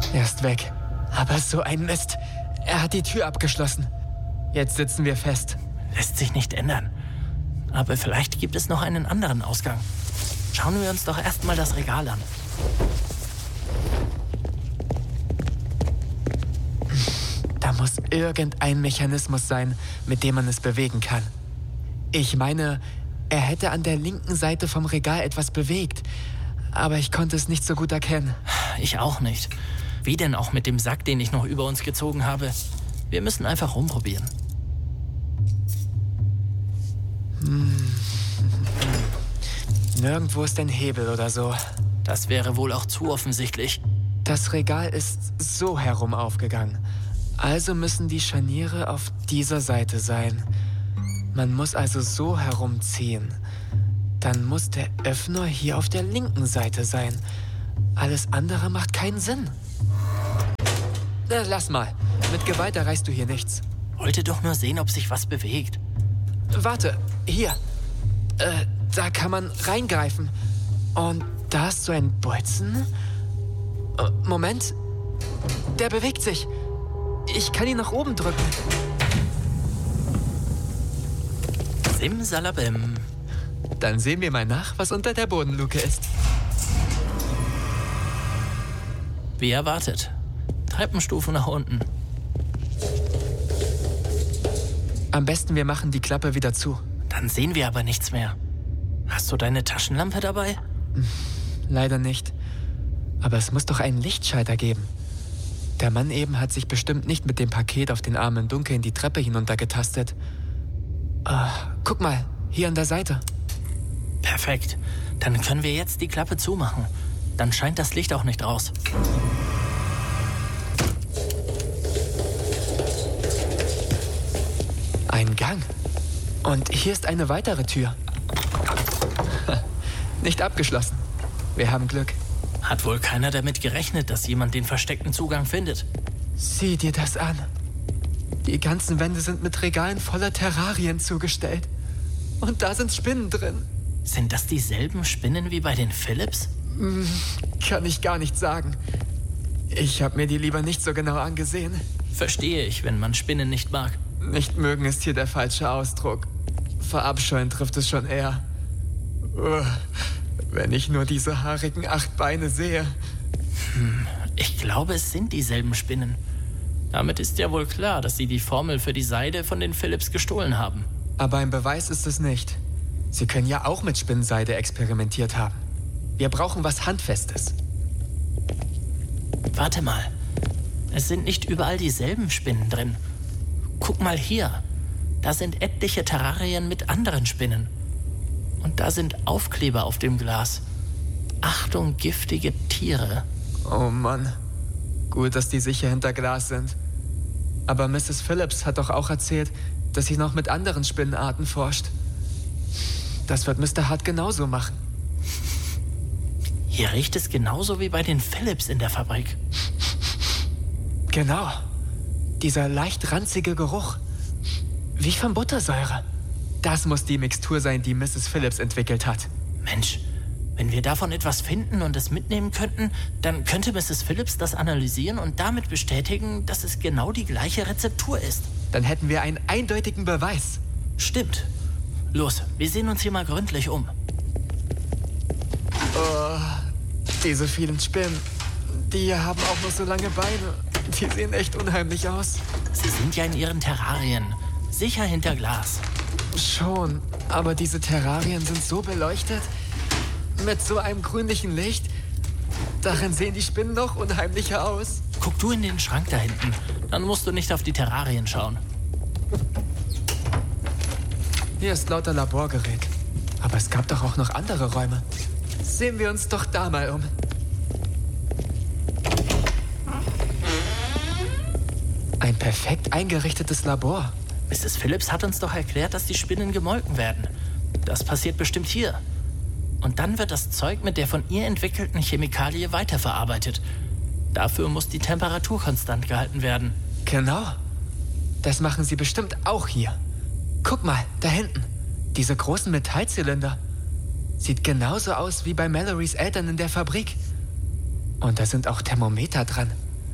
Er ist weg. Aber so ein Mist. Er hat die Tür abgeschlossen. Jetzt sitzen wir fest. Lässt sich nicht ändern. Aber vielleicht gibt es noch einen anderen Ausgang. Schauen wir uns doch erstmal das Regal an. Da muss irgendein Mechanismus sein, mit dem man es bewegen kann. Ich meine, er hätte an der linken Seite vom Regal etwas bewegt. Aber ich konnte es nicht so gut erkennen. Ich auch nicht. Wie denn auch mit dem Sack, den ich noch über uns gezogen habe? Wir müssen einfach rumprobieren. Nirgendwo ist ein Hebel oder so. Das wäre wohl auch zu offensichtlich. Das Regal ist so herum aufgegangen. Also müssen die Scharniere auf dieser Seite sein. Man muss also so herumziehen. Dann muss der Öffner hier auf der linken Seite sein. Alles andere macht keinen Sinn. Lass mal. Mit Gewalt erreichst du hier nichts. Wollte doch nur sehen, ob sich was bewegt. Warte, hier. Da kann man reingreifen. Und da ist so ein Bolzen. Moment. Der bewegt sich. Ich kann ihn nach oben drücken. Simsalabim. Dann sehen wir mal nach, was unter der Bodenluke ist. Wie erwartet. Treppenstufen nach unten. Am besten wir machen die Klappe wieder zu. Dann sehen wir aber nichts mehr. Hast du deine Taschenlampe dabei? Leider nicht. Aber es muss doch einen Lichtschalter geben. Der Mann eben hat sich bestimmt nicht mit dem Paket auf den Arm im Dunkeln die Treppe hinuntergetastet. Guck mal, hier an der Seite. Perfekt. Dann können wir jetzt die Klappe zumachen. Dann scheint das Licht auch nicht aus. Ein Gang. Und hier ist eine weitere Tür. Nicht abgeschlossen. Wir haben Glück. Hat wohl keiner damit gerechnet, dass jemand den versteckten Zugang findet. Sieh dir das an. Die ganzen Wände sind mit Regalen voller Terrarien zugestellt. Und da sind Spinnen drin. Sind das dieselben Spinnen wie bei den Philips? Kann ich gar nicht sagen. Ich habe mir die lieber nicht so genau angesehen. Verstehe ich, wenn man Spinnen nicht mag. Nicht mögen ist hier der falsche Ausdruck. Verabscheuen trifft es schon eher. Wenn ich nur diese haarigen 8 Beine sehe. Ich glaube, es sind dieselben Spinnen. Damit ist ja wohl klar, dass sie die Formel für die Seide von den Philips gestohlen haben. Aber ein Beweis ist es nicht. Sie können ja auch mit Spinnenseide experimentiert haben. Wir brauchen was Handfestes. Warte mal. Es sind nicht überall dieselben Spinnen drin. Guck mal hier. Da sind etliche Terrarien mit anderen Spinnen. Und da sind Aufkleber auf dem Glas. Achtung, giftige Tiere. Oh Mann. Gut, dass die sicher hinter Glas sind. Aber Mrs. Phillips hat doch auch erzählt, dass sie noch mit anderen Spinnenarten forscht. Das wird Mr. Hart genauso machen. Hier riecht es genauso wie bei den Philips in der Fabrik. Genau. Dieser leicht ranzige Geruch. Wie von Buttersäure. Das muss die Mixtur sein, die Mrs. Phillips entwickelt hat. Mensch, wenn wir davon etwas finden und es mitnehmen könnten, dann könnte Mrs. Phillips das analysieren und damit bestätigen, dass es genau die gleiche Rezeptur ist. Dann hätten wir einen eindeutigen Beweis. Stimmt. Los, wir sehen uns hier mal gründlich um. Oh, diese vielen Spinnen. Die hier haben auch noch so lange Beine. Die sehen echt unheimlich aus. Sie sind ja in ihren Terrarien. Sicher hinter Glas. Schon, aber diese Terrarien sind so beleuchtet. Mit so einem grünlichen Licht. Darin sehen die Spinnen noch unheimlicher aus. Guck du in den Schrank da hinten. Dann musst du nicht auf die Terrarien schauen. Hier ist lauter Laborgerät. Aber es gab doch auch noch andere Räume. Sehen wir uns doch da mal um. Ein perfekt eingerichtetes Labor. Mrs. Phillips hat uns doch erklärt, dass die Spinnen gemolken werden. Das passiert bestimmt hier. Und dann wird das Zeug mit der von ihr entwickelten Chemikalie weiterverarbeitet. Dafür muss die Temperatur konstant gehalten werden. Genau. Das machen sie bestimmt auch hier. Guck mal, da hinten. Diese großen Metallzylinder. Sieht genauso aus wie bei Mallorys Eltern in der Fabrik. Und da sind auch Thermometer dran.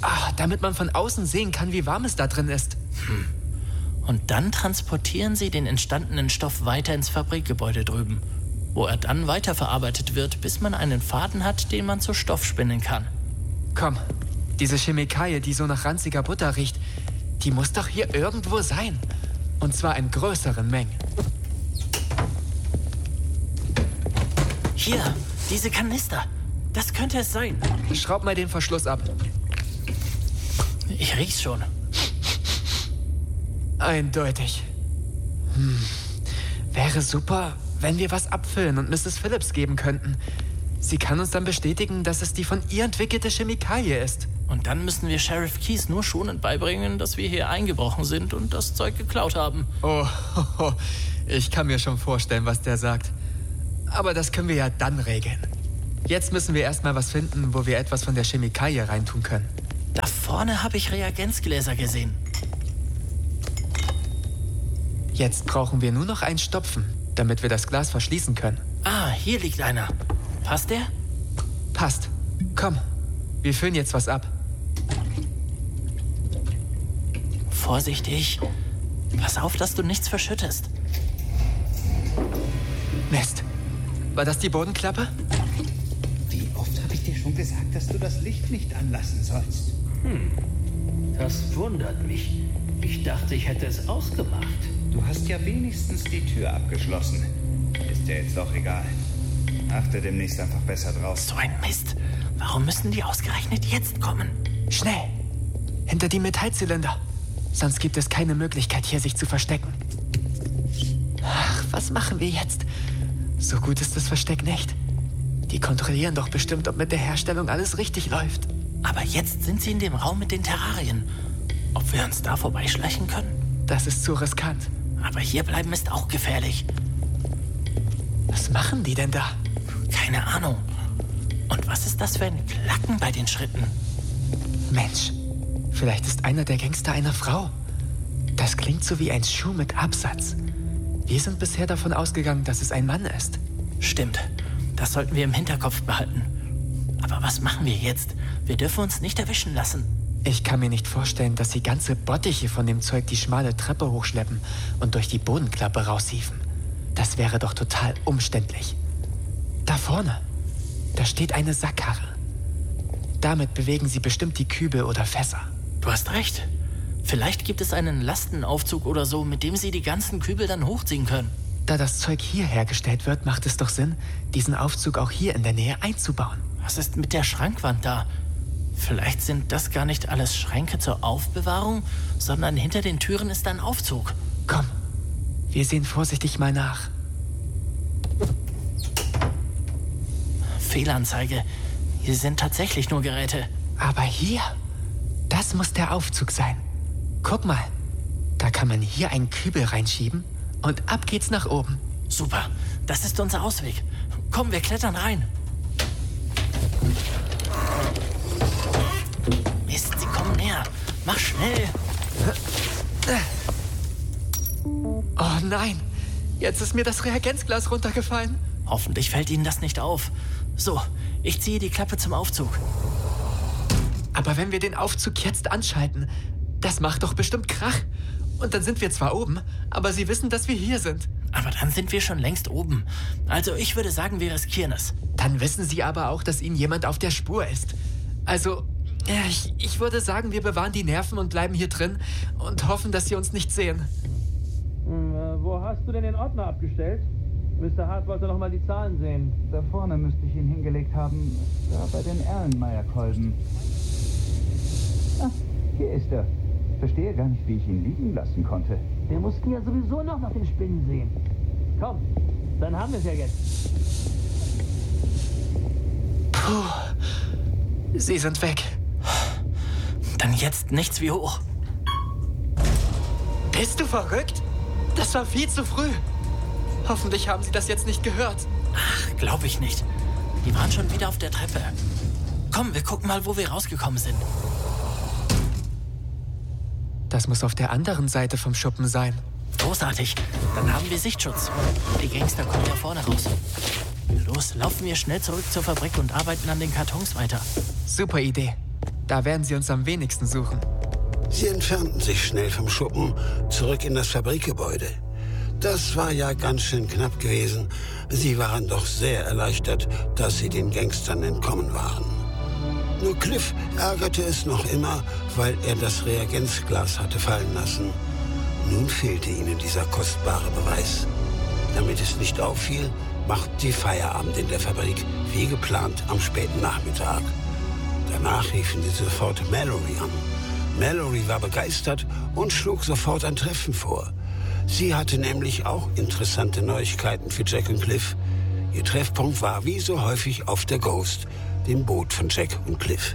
Damit man von außen sehen kann, wie warm es da drin ist. Und dann transportieren sie den entstandenen Stoff weiter ins Fabrikgebäude drüben, wo er dann weiterverarbeitet wird, bis man einen Faden hat, den man zu Stoff spinnen kann. Komm, diese Chemikalie, die so nach ranziger Butter riecht, die muss doch hier irgendwo sein. Und zwar in größeren Mengen. Hier, diese Kanister. Das könnte es sein. Schraub mal den Verschluss ab. Ich riech's schon. Eindeutig. Wäre super, wenn wir was abfüllen und Mrs. Phillips geben könnten. Sie kann uns dann bestätigen, dass es die von ihr entwickelte Chemikalie ist. Und dann müssen wir Sheriff Keyes nur schonend beibringen, dass wir hier eingebrochen sind und das Zeug geklaut haben. Oh, ich kann mir schon vorstellen, was der sagt. Aber das können wir ja dann regeln. Jetzt müssen wir erstmal was finden, wo wir etwas von der Chemikalie reintun können. Da vorne habe ich Reagenzgläser gesehen. Jetzt brauchen wir nur noch einen Stopfen, damit wir das Glas verschließen können. Hier liegt einer. Passt der? Passt. Komm, wir füllen jetzt was ab. Vorsichtig. Pass auf, dass du nichts verschüttest. Mist. War das die Bodenklappe? Wie oft habe ich dir schon gesagt, dass du das Licht nicht anlassen sollst? Das wundert mich. Ich dachte, ich hätte es ausgemacht. Du hast ja wenigstens die Tür abgeschlossen. Ist dir jetzt auch egal. Achte demnächst einfach besser drauf. So ein Mist. Warum müssen die ausgerechnet jetzt kommen? Schnell! Hinter die Metallzylinder. Sonst gibt es keine Möglichkeit, hier sich zu verstecken. Ach, was machen wir jetzt? So gut ist das Versteck nicht. Die kontrollieren doch bestimmt, ob mit der Herstellung alles richtig läuft. Aber jetzt sind sie in dem Raum mit den Terrarien. Ob wir uns da vorbeischleichen können? Das ist zu riskant. Aber hier bleiben ist auch gefährlich. Was machen die denn da? Keine Ahnung. Und was ist das für ein Klacken bei den Schritten? Mensch, vielleicht ist einer der Gangster eine Frau. Das klingt so wie ein Schuh mit Absatz. Wir sind bisher davon ausgegangen, dass es ein Mann ist. Stimmt. Das sollten wir im Hinterkopf behalten. Aber was machen wir jetzt? Wir dürfen uns nicht erwischen lassen. Ich kann mir nicht vorstellen, dass sie ganze Bottiche von dem Zeug die schmale Treppe hochschleppen und durch die Bodenklappe raushieven. Das wäre doch total umständlich. Da vorne, da steht eine Sackkarre. Damit bewegen sie bestimmt die Kübel oder Fässer. Du hast recht. Vielleicht gibt es einen Lastenaufzug oder so, mit dem sie die ganzen Kübel dann hochziehen können. Da das Zeug hier hergestellt wird, macht es doch Sinn, diesen Aufzug auch hier in der Nähe einzubauen. Was ist mit der Schrankwand da? Vielleicht sind das gar nicht alles Schränke zur Aufbewahrung, sondern hinter den Türen ist ein Aufzug. Komm, wir sehen vorsichtig mal nach. Fehlanzeige. Hier sind tatsächlich nur Geräte. Aber hier, das muss der Aufzug sein. Guck mal, da kann man hier einen Kübel reinschieben und ab geht's nach oben. Super, das ist unser Ausweg. Komm, wir klettern rein. Mist, sie kommen näher. Mach schnell. Oh nein, jetzt ist mir das Reagenzglas runtergefallen. Hoffentlich fällt Ihnen das nicht auf. So, ich ziehe die Klappe zum Aufzug. Aber wenn wir den Aufzug jetzt anschalten, das macht doch bestimmt Krach. Und dann sind wir zwar oben, aber sie wissen, dass wir hier sind. Aber dann sind wir schon längst oben. Also ich würde sagen, wir riskieren es. Dann wissen sie aber auch, dass ihnen jemand auf der Spur ist. Also, ich würde sagen, wir bewahren die Nerven und bleiben hier drin und hoffen, dass sie uns nicht sehen. Wo hast du denn den Ordner abgestellt? Mr. Hart wollte noch mal die Zahlen sehen. Da vorne müsste ich ihn hingelegt haben. Da bei den Erlenmeyer-Kolben. Hier ist er. Verstehe gar nicht, wie ich ihn liegen lassen konnte. Wir mussten ja sowieso noch nach den Spinnen sehen. Komm, dann haben wir es ja jetzt. Puh, sie sind weg. Dann jetzt nichts wie hoch. Bist du verrückt? Das war viel zu früh. Hoffentlich haben sie das jetzt nicht gehört. Ach, glaube ich nicht. Die waren schon wieder auf der Treppe. Komm, wir gucken mal, wo wir rausgekommen sind. Das muss auf der anderen Seite vom Schuppen sein. Großartig. Dann haben wir Sichtschutz. Die Gangster kommen ja vorne raus. Los, laufen wir schnell zurück zur Fabrik und arbeiten an den Kartons weiter. Super Idee. Da werden sie uns am wenigsten suchen. Sie entfernten sich schnell vom Schuppen zurück in das Fabrikgebäude. Das war ja ganz schön knapp gewesen. Sie waren doch sehr erleichtert, dass sie den Gangstern entkommen waren. Nur Cliff ärgerte es noch immer, weil er das Reagenzglas hatte fallen lassen. Nun fehlte ihnen dieser kostbare Beweis. Damit es nicht auffiel, machten sie Feierabend in der Fabrik, wie geplant am späten Nachmittag. Danach riefen sie sofort Mallory an. Mallory war begeistert und schlug sofort ein Treffen vor. Sie hatte nämlich auch interessante Neuigkeiten für Jack und Cliff. Ihr Treffpunkt war wie so häufig auf der Ghost, dem Boot von Jack und Cliff.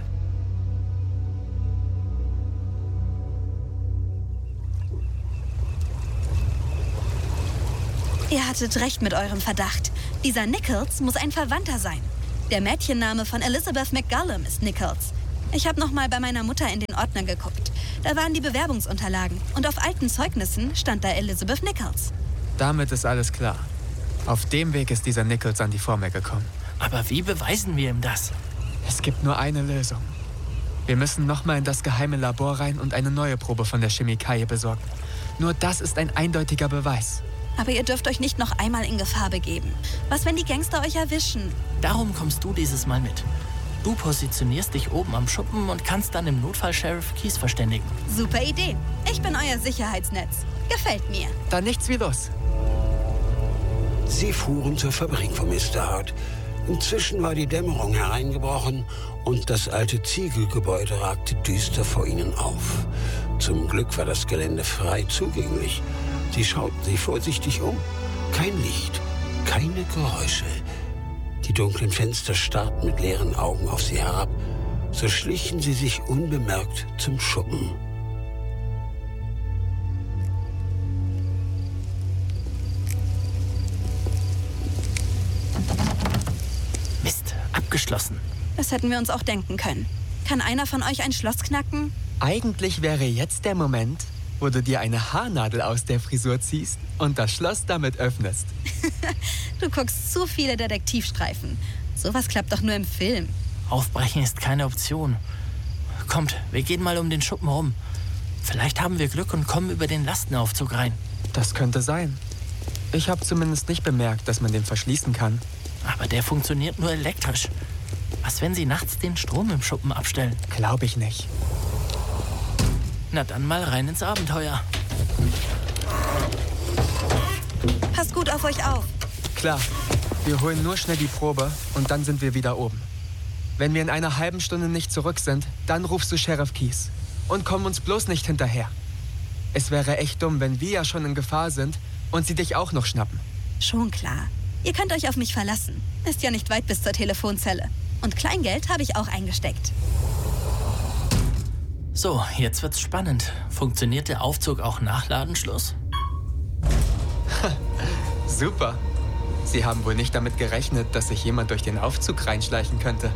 Ihr hattet recht mit eurem Verdacht. Dieser Nichols muss ein Verwandter sein. Der Mädchenname von Elizabeth McGullum ist Nichols. Ich habe noch mal bei meiner Mutter in den Ordner geguckt. Da waren die Bewerbungsunterlagen und auf alten Zeugnissen stand da Elizabeth Nichols. Damit ist alles klar. Auf dem Weg ist dieser Nichols an die Formel gekommen. Aber wie beweisen wir ihm das? Es gibt nur eine Lösung. Wir müssen nochmal in das geheime Labor rein und eine neue Probe von der Chemikalie besorgen. Nur das ist ein eindeutiger Beweis. Aber ihr dürft euch nicht noch einmal in Gefahr begeben. Was, wenn die Gangster euch erwischen? Darum kommst du dieses Mal mit. Du positionierst dich oben am Schuppen und kannst dann im Notfall Sheriff Keys verständigen. Super Idee. Ich bin euer Sicherheitsnetz. Gefällt mir. Dann nichts wie los. Sie fuhren zur Fabrik von Mr. Hart. Inzwischen war die Dämmerung hereingebrochen und das alte Ziegelgebäude ragte düster vor ihnen auf. Zum Glück war das Gelände frei zugänglich. Sie schauten sich vorsichtig um. Kein Licht, keine Geräusche. Die dunklen Fenster starrten mit leeren Augen auf sie herab. So schlichen sie sich unbemerkt zum Schuppen. Mist, abgeschlossen. Das hätten wir uns auch denken können. Kann einer von euch ein Schloss knacken? Eigentlich wäre jetzt der Moment, wo du dir eine Haarnadel aus der Frisur ziehst und das Schloss damit öffnest. Du guckst zu viele Detektivstreifen. Sowas klappt doch nur im Film. Aufbrechen ist keine Option. Kommt, wir gehen mal um den Schuppen rum. Vielleicht haben wir Glück und kommen über den Lastenaufzug rein. Das könnte sein. Ich habe zumindest nicht bemerkt, dass man den verschließen kann. Aber der funktioniert nur elektrisch. Was, wenn sie nachts den Strom im Schuppen abstellen? Glaube ich nicht. Na dann mal rein ins Abenteuer. Passt gut auf euch auf. Klar, wir holen nur schnell die Probe und dann sind wir wieder oben. Wenn wir in einer halben Stunde nicht zurück sind, dann rufst du Sheriff Keys. Und komm uns bloß nicht hinterher. Es wäre echt dumm, wenn wir ja schon in Gefahr sind und sie dich auch noch schnappen. Schon klar. Ihr könnt euch auf mich verlassen. Ist ja nicht weit bis zur Telefonzelle. Und Kleingeld habe ich auch eingesteckt. So, jetzt wird's spannend. Funktioniert der Aufzug auch nach Ladenschluss? Super. Sie haben wohl nicht damit gerechnet, dass sich jemand durch den Aufzug reinschleichen könnte.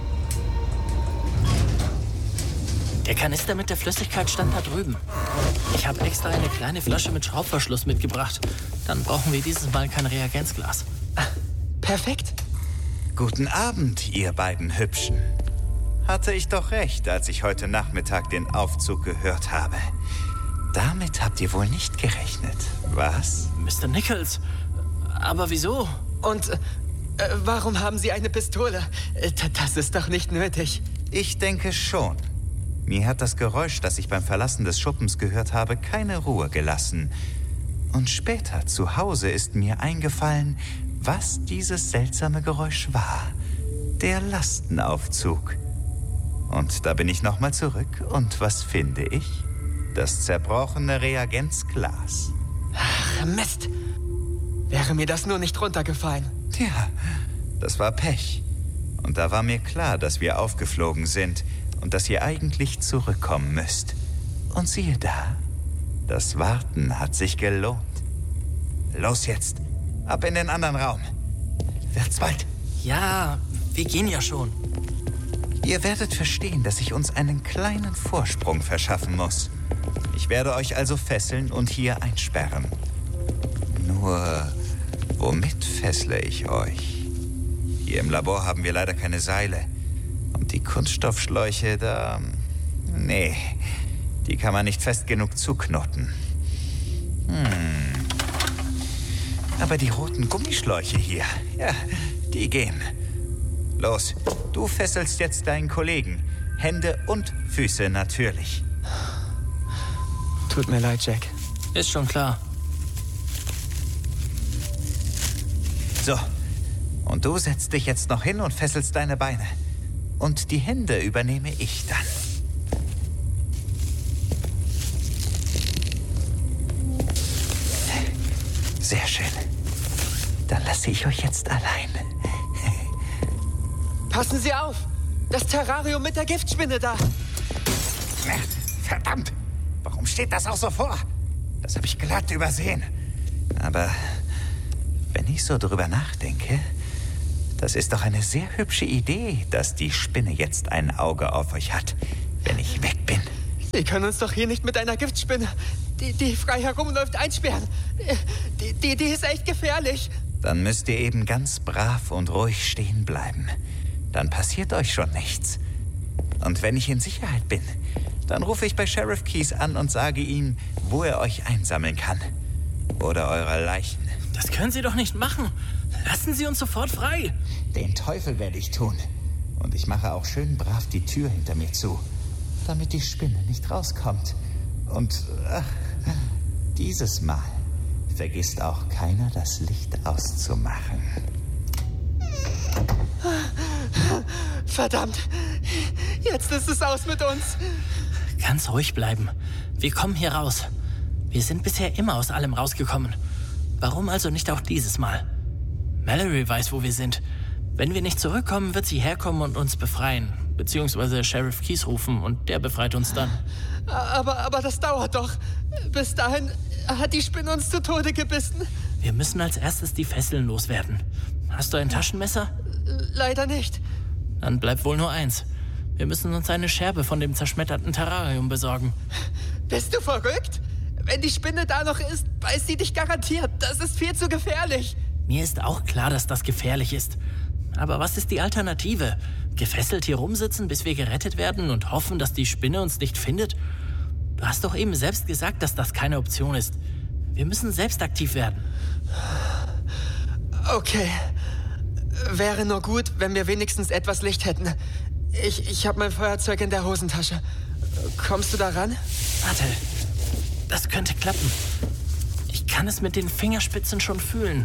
Der Kanister mit der Flüssigkeit stand da drüben. Ich habe extra eine kleine Flasche mit Schraubverschluss mitgebracht. Dann brauchen wir dieses Mal kein Reagenzglas. Perfekt. Guten Abend, ihr beiden Hübschen. Hatte ich doch recht, als ich heute Nachmittag den Aufzug gehört habe. Damit habt ihr wohl nicht gerechnet, was? Mr. Nichols, aber wieso? Und warum haben Sie eine Pistole? Das ist doch nicht nötig. Ich denke schon. Mir hat das Geräusch, das ich beim Verlassen des Schuppens gehört habe, keine Ruhe gelassen. Und später zu Hause ist mir eingefallen, was dieses seltsame Geräusch war. Der Lastenaufzug. Und da bin ich nochmal zurück und was finde ich? Das zerbrochene Reagenzglas. Ach, Mist. Wäre mir das nur nicht runtergefallen. Tja, das war Pech. Und da war mir klar, dass wir aufgeflogen sind und dass ihr eigentlich zurückkommen müsst. Und siehe da, das Warten hat sich gelohnt. Los jetzt, ab in den anderen Raum. Wird's bald? Ja, wir gehen ja schon. Ihr werdet verstehen, dass ich uns einen kleinen Vorsprung verschaffen muss. Ich werde euch also fesseln und hier einsperren. Nur, womit fessle ich euch? Hier im Labor haben wir leider keine Seile. Und die Kunststoffschläuche, da Nee, die kann man nicht fest genug zuknoten. Aber die roten Gummischläuche hier, ja, die gehen. Los, du fesselst jetzt deinen Kollegen. Hände und Füße natürlich. Tut mir leid, Jack. Ist schon klar. So, und du setzt dich jetzt noch hin und fesselst deine Beine. Und die Hände übernehme ich dann. Sehr schön. Dann lasse ich euch jetzt allein. Passen Sie auf! Das Terrarium mit der Giftspinne da! Verdammt! Warum steht das auch so vor? Das habe ich glatt übersehen. Aber wenn ich so drüber nachdenke, das ist doch eine sehr hübsche Idee, dass die Spinne jetzt ein Auge auf euch hat, wenn ich weg bin. Sie können uns doch hier nicht mit einer Giftspinne, die frei herumläuft, einsperren. Die ist echt gefährlich. Dann müsst ihr eben ganz brav und ruhig stehen bleiben. Dann passiert euch schon nichts. Und wenn ich in Sicherheit bin, dann rufe ich bei Sheriff Keyes an und sage ihm, wo er euch einsammeln kann. Oder eure Leichen. Das können Sie doch nicht machen. Lassen Sie uns sofort frei. Den Teufel werde ich tun. Und ich mache auch schön brav die Tür hinter mir zu, damit die Spinne nicht rauskommt. Und dieses Mal vergisst auch keiner, das Licht auszumachen. Verdammt! Jetzt ist es aus mit uns! Ganz ruhig bleiben. Wir kommen hier raus. Wir sind bisher immer aus allem rausgekommen. Warum also nicht auch dieses Mal? Mallory weiß, wo wir sind. Wenn wir nicht zurückkommen, wird sie herkommen und uns befreien. Beziehungsweise Sheriff Keyes rufen und der befreit uns dann. Aber das dauert doch. Bis dahin hat die Spinne uns zu Tode gebissen. Wir müssen als erstes die Fesseln loswerden. Hast du ein Taschenmesser? Leider nicht. Dann bleibt wohl nur eins. Wir müssen uns eine Scherbe von dem zerschmetterten Terrarium besorgen. Bist du verrückt? Wenn die Spinne da noch ist, beißt sie dich garantiert. Das ist viel zu gefährlich. Mir ist auch klar, dass das gefährlich ist. Aber was ist die Alternative? Gefesselt hier rumsitzen, bis wir gerettet werden und hoffen, dass die Spinne uns nicht findet? Du hast doch eben selbst gesagt, dass das keine Option ist. Wir müssen selbst aktiv werden. Okay. Wäre nur gut, wenn wir wenigstens etwas Licht hätten. Ich habe mein Feuerzeug in der Hosentasche. Kommst du da ran? Warte. Das könnte klappen. Ich kann es mit den Fingerspitzen schon fühlen.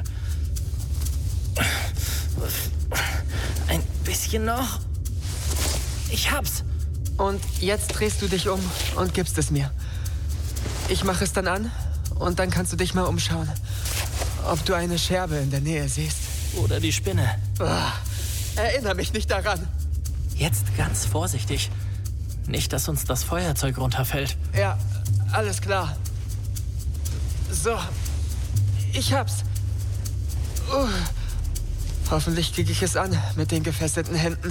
Ein bisschen noch. Ich hab's. Und jetzt drehst du dich um und gibst es mir. Ich mache es dann an und dann kannst du dich mal umschauen, ob du eine Scherbe in der Nähe siehst. Oder die Spinne. Erinnere mich nicht daran. Jetzt ganz vorsichtig. Nicht, dass uns das Feuerzeug runterfällt. Ja, alles klar. So, ich hab's. Hoffentlich kriege ich es an mit den gefesselten Händen.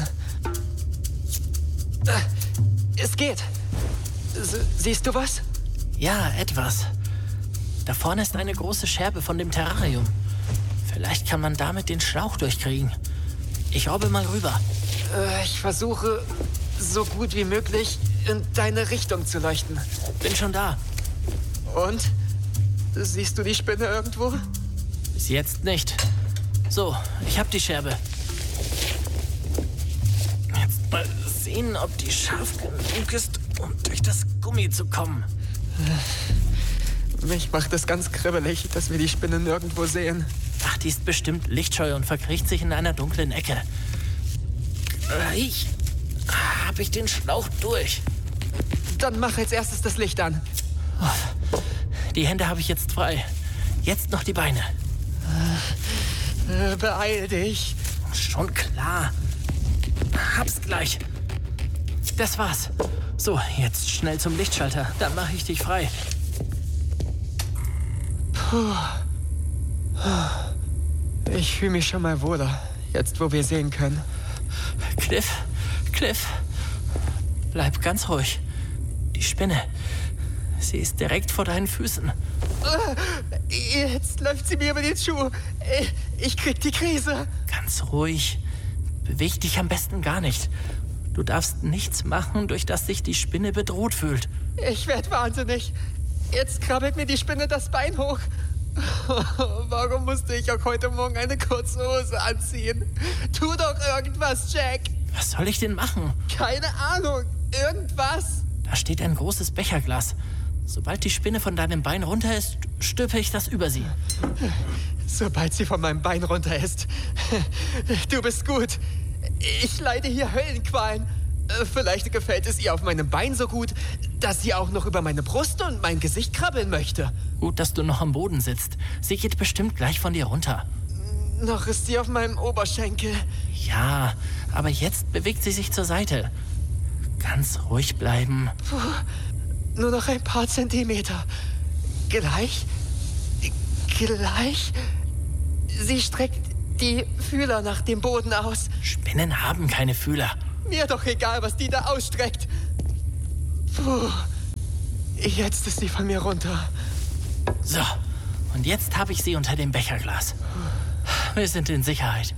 Es geht. Siehst du was? Ja, etwas. Da vorne ist eine große Scherbe von dem Terrarium. Vielleicht kann man damit den Schlauch durchkriegen. Ich robbe mal rüber. Ich versuche, so gut wie möglich in deine Richtung zu leuchten. Bin schon da. Und? Siehst du die Spinne irgendwo? Bis jetzt nicht. So, ich hab die Scherbe. Jetzt mal sehen, ob die scharf genug ist, um durch das Gummi zu kommen. Mich macht es ganz kribbelig, dass wir die Spinne nirgendwo sehen. Ach, die ist bestimmt lichtscheu und verkriecht sich in einer dunklen Ecke. Hab ich den Schlauch durch. Dann mach als erstes das Licht an. Die Hände habe ich jetzt frei. Jetzt noch die Beine. Beeil dich. Schon klar. Hab's gleich. Das war's. So, jetzt schnell zum Lichtschalter. Dann mache ich dich frei. Puh. Ich fühle mich schon mal wohler, jetzt wo wir sehen können. Cliff. Bleib ganz ruhig. Die Spinne. Sie ist direkt vor deinen Füßen. Jetzt läuft sie mir über den Schuh. Ich krieg die Krise. Ganz ruhig. Beweg dich am besten gar nicht. Du darfst nichts machen, durch das sich die Spinne bedroht fühlt. Ich werde wahnsinnig. Jetzt krabbelt mir die Spinne das Bein hoch. Warum musste ich auch heute Morgen eine kurze Hose anziehen? Tu doch irgendwas, Jack. Was soll ich denn machen? Keine Ahnung. Irgendwas. Da steht ein großes Becherglas. Sobald die Spinne von deinem Bein runter ist, stülpe ich das über sie. Sobald sie von meinem Bein runter ist. Du bist gut. Ich leide hier Höllenqualen. Vielleicht gefällt es ihr auf meinem Bein so gut, dass sie auch noch über meine Brust und mein Gesicht krabbeln möchte. Gut, dass du noch am Boden sitzt. Sie geht bestimmt gleich von dir runter. Noch ist sie auf meinem Oberschenkel. Ja, aber jetzt bewegt sie sich zur Seite. Ganz ruhig bleiben. Puh, nur noch ein paar Zentimeter. Gleich. Sie streckt die Fühler nach dem Boden aus. Spinnen haben keine Fühler. Mir doch egal, was die da ausstreckt. Puh. Jetzt ist sie von mir runter. So, und jetzt habe ich sie unter dem Becherglas. Wir sind in Sicherheit.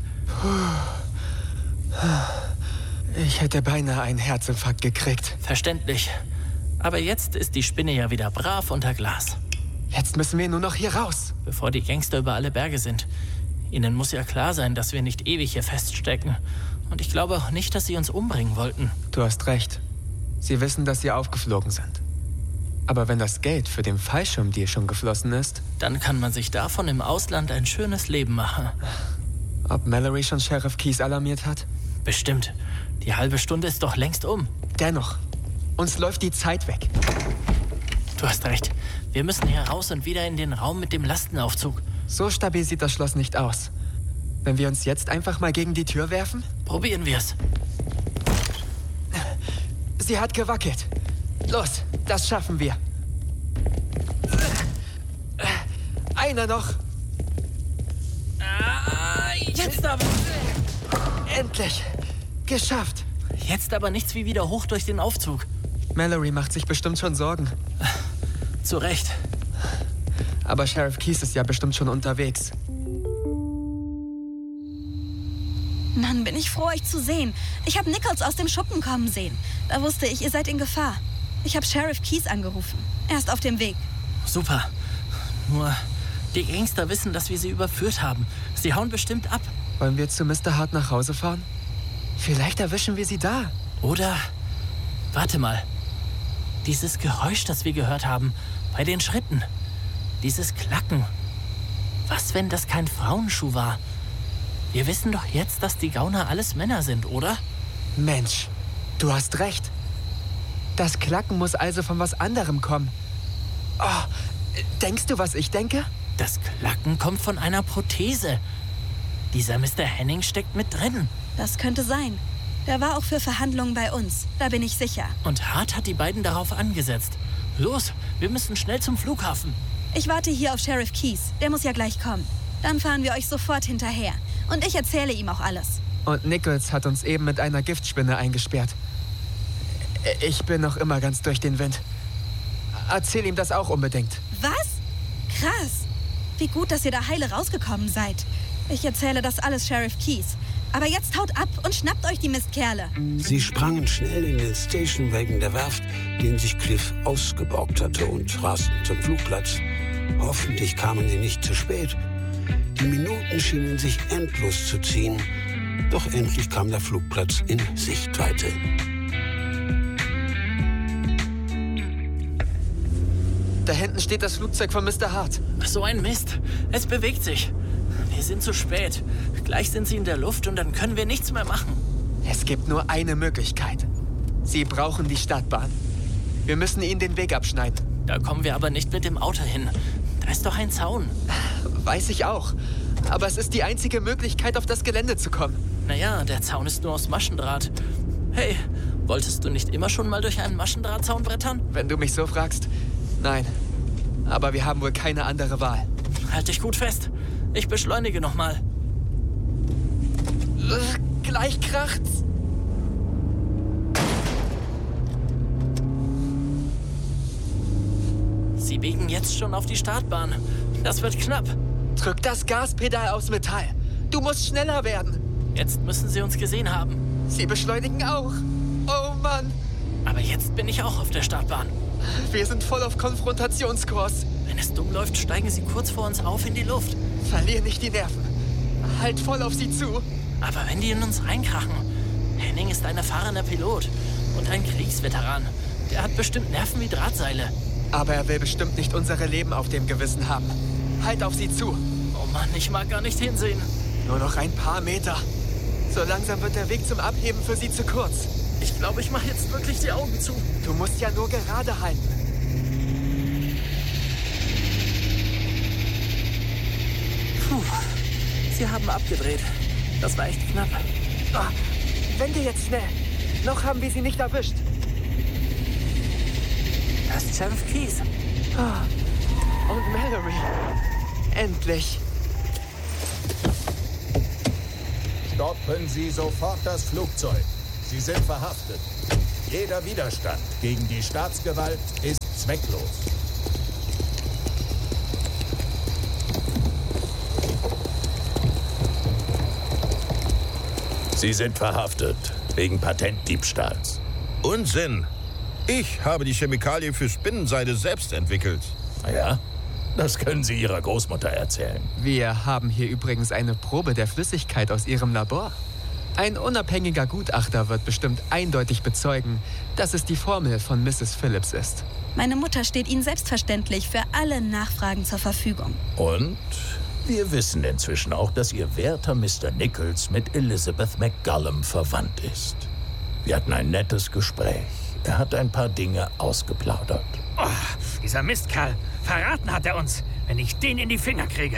Ich hätte beinahe einen Herzinfarkt gekriegt. Verständlich. Aber jetzt ist die Spinne ja wieder brav unter Glas. Jetzt müssen wir nur noch hier raus. Bevor die Gangster über alle Berge sind. Ihnen muss ja klar sein, dass wir nicht ewig hier feststecken. Und ich glaube auch nicht, dass sie uns umbringen wollten. Du hast recht. Sie wissen, dass sie aufgeflogen sind. Aber wenn das Geld für den Fallschirmdeal schon geflossen ist... Dann kann man sich davon im Ausland ein schönes Leben machen. Ob Mallory schon Sheriff Keyes alarmiert hat? Bestimmt. Die halbe Stunde ist doch längst um. Dennoch, uns läuft die Zeit weg. Du hast recht. Wir müssen hier raus und wieder in den Raum mit dem Lastenaufzug. So stabil sieht das Schloss nicht aus. Wenn wir uns jetzt einfach mal gegen die Tür werfen? Probieren wir's. Sie hat gewackelt. Los, das schaffen wir. Einer noch. Jetzt aber. Endlich. Geschafft. Jetzt aber nichts wie wieder hoch durch den Aufzug. Mallory macht sich bestimmt schon Sorgen. Zu Recht. Aber Sheriff Keyes ist ja bestimmt schon unterwegs. Mann, bin ich froh, euch zu sehen. Ich habe Nichols aus dem Schuppen kommen sehen. Da wusste ich, ihr seid in Gefahr. Ich habe Sheriff Keyes angerufen. Er ist auf dem Weg. Super. Nur, die Gangster wissen, dass wir sie überführt haben. Sie hauen bestimmt ab. Wollen wir zu Mr. Hart nach Hause fahren? Vielleicht erwischen wir sie da. Oder, warte mal. Dieses Geräusch, das wir gehört haben, bei den Schritten. Dieses Klacken. Was, wenn das kein Frauenschuh war? Wir wissen doch jetzt, dass die Gauner alles Männer sind, oder? Mensch, du hast recht. Das Klacken muss also von was anderem kommen. Oh, denkst du, was ich denke? Das Klacken kommt von einer Prothese. Dieser Mr. Henning steckt mit drin. Das könnte sein. Der war auch für Verhandlungen bei uns. Da bin ich sicher. Und Hart hat die beiden darauf angesetzt. Los, wir müssen schnell zum Flughafen. Ich warte hier auf Sheriff Keyes. Der muss ja gleich kommen. Dann fahren wir euch sofort hinterher. Und ich erzähle ihm auch alles. Und Nichols hat uns eben mit einer Giftspinne eingesperrt. Ich bin noch immer ganz durch den Wind. Erzähl ihm das auch unbedingt. Was? Krass. Wie gut, dass ihr da heile rausgekommen seid. Ich erzähle das alles Sheriff Keyes. Aber jetzt haut ab und schnappt euch die Mistkerle. Sie sprangen schnell in den Stationwagen der Werft, den sich Cliff ausgeborgt hatte, und rasten zum Flugplatz. Hoffentlich kamen sie nicht zu spät. Die Minuten schienen sich endlos zu ziehen. Doch endlich kam der Flugplatz in Sichtweite. Da hinten steht das Flugzeug von Mr. Hart. So ein Mist. Es bewegt sich. Wir sind zu spät. Gleich sind sie in der Luft und dann können wir nichts mehr machen. Es gibt nur eine Möglichkeit. Sie brauchen die Startbahn. Wir müssen ihnen den Weg abschneiden. Da kommen wir aber nicht mit dem Auto hin. Da ist doch ein Zaun. Weiß ich auch. Aber es ist die einzige Möglichkeit, auf das Gelände zu kommen. Naja, der Zaun ist nur aus Maschendraht. Hey, wolltest du nicht immer schon mal durch einen Maschendrahtzaun brettern? Wenn du mich so fragst, nein. Aber wir haben wohl keine andere Wahl. Halt dich gut fest. Ich beschleunige nochmal. Gleich kracht's. Sie biegen jetzt schon auf die Startbahn. Das wird knapp. Drück das Gaspedal aus Metall. Du musst schneller werden. Jetzt müssen sie uns gesehen haben. Sie beschleunigen auch. ich auch auf der Startbahn. Wir sind voll auf Konfrontationskurs. Wenn es dumm läuft, steigen sie kurz vor uns auf in die Luft. Verlier nicht die Nerven. Halt voll auf sie zu. Aber wenn die in uns reinkrachen... Henning ist ein erfahrener Pilot und ein Kriegsveteran. Der hat bestimmt Nerven wie Drahtseile. Aber er will bestimmt nicht unsere Leben auf dem Gewissen haben. Halt auf sie zu. Oh Mann, ich mag gar nicht hinsehen. Nur noch ein paar Meter. So langsam wird der Weg zum Abheben für sie zu kurz. Ich glaube, ich mache jetzt wirklich die Augen zu. Du musst ja nur gerade halten. Puh, sie haben abgedreht. Das war echt knapp. Ah, wende jetzt schnell. Noch haben wir sie nicht erwischt. Das ist Sheriff Keys. Ah, und Mallory. Endlich. Stoppen Sie sofort das Flugzeug. Sie sind verhaftet. Jeder Widerstand gegen die Staatsgewalt ist zwecklos. Sie sind verhaftet wegen Patentdiebstahls. Unsinn! Ich habe die Chemikalie für Spinnenseide selbst entwickelt. Ja? Das können Sie Ihrer Großmutter erzählen. Wir haben hier übrigens eine Probe der Flüssigkeit aus Ihrem Labor. Ein unabhängiger Gutachter wird bestimmt eindeutig bezeugen, dass es die Formel von Mrs. Phillips ist. Meine Mutter steht Ihnen selbstverständlich für alle Nachfragen zur Verfügung. Und wir wissen inzwischen auch, dass Ihr werter Mr. Nichols mit Elizabeth McGullum verwandt ist. Wir hatten ein nettes Gespräch. Er hat ein paar Dinge ausgeplaudert. Oh, dieser Mistkerl. Verraten hat er uns, wenn ich den in die Finger kriege.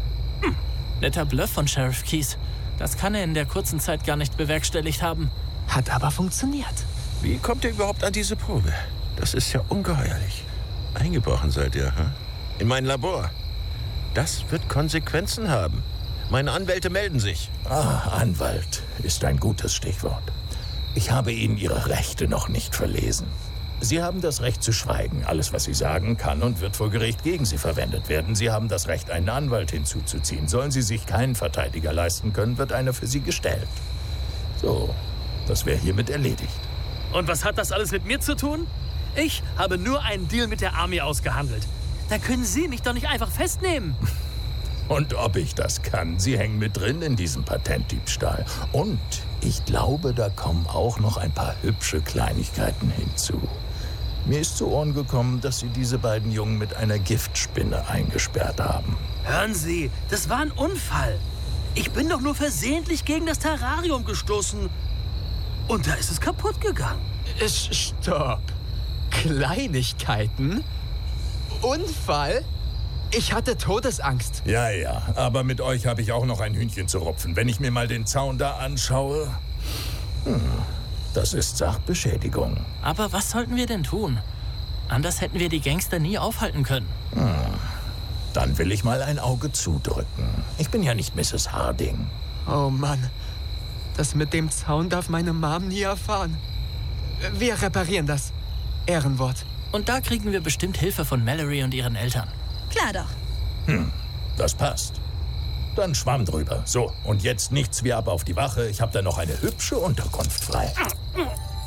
Netter Bluff von Sheriff Keys. Das kann er in der kurzen Zeit gar nicht bewerkstelligt haben. Hat aber funktioniert. Wie kommt ihr überhaupt an diese Probe? Das ist ja ungeheuerlich. Eingebrochen seid ihr, hm? In mein Labor. Das wird Konsequenzen haben. Meine Anwälte melden sich. Anwalt ist ein gutes Stichwort. Ich habe Ihnen Ihre Rechte noch nicht verlesen. Sie haben das Recht zu schweigen. Alles, was Sie sagen, kann und wird vor Gericht gegen Sie verwendet werden. Sie haben das Recht, einen Anwalt hinzuzuziehen. Sollen Sie sich keinen Verteidiger leisten können, wird einer für Sie gestellt. So, das wäre hiermit erledigt. Und was hat das alles mit mir zu tun? Ich habe nur einen Deal mit der Army ausgehandelt. Da können Sie mich doch nicht einfach festnehmen. Und ob ich das kann? Sie hängen mit drin in diesem Patentdiebstahl. Und ich glaube, da kommen auch noch ein paar hübsche Kleinigkeiten hinzu. Mir ist zu Ohren gekommen, dass Sie diese beiden Jungen mit einer Giftspinne eingesperrt haben. Hören Sie, das war ein Unfall. Ich bin doch nur versehentlich gegen das Terrarium gestoßen. Und da ist es kaputt gegangen. Stopp. Kleinigkeiten? Unfall? Ich hatte Todesangst. Ja, aber mit euch habe ich auch noch ein Hühnchen zu rupfen. Wenn ich mir mal den Zaun da anschaue... das ist Sachbeschädigung. Aber was sollten wir denn tun? Anders hätten wir die Gangster nie aufhalten können. Dann will ich mal ein Auge zudrücken. Ich bin ja nicht Mrs. Harding. Oh Mann. Das mit dem Zaun darf meine Mom nie erfahren. Wir reparieren das. Ehrenwort. Und da kriegen wir bestimmt Hilfe von Mallory und ihren Eltern. Klar doch. Das passt. Dann Schwamm drüber. So, und jetzt nichts wie ab auf die Wache. Ich habe da noch eine hübsche Unterkunft frei.